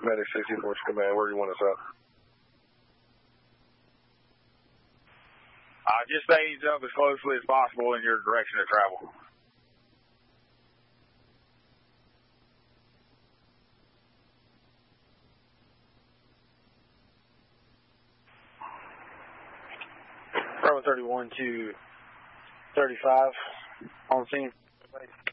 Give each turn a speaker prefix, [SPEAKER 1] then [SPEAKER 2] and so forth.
[SPEAKER 1] Medic 64 Command, where do you want us at?
[SPEAKER 2] Just stay eased up as closely as possible in your direction of travel.
[SPEAKER 1] Bravo 31 to 35 on scene.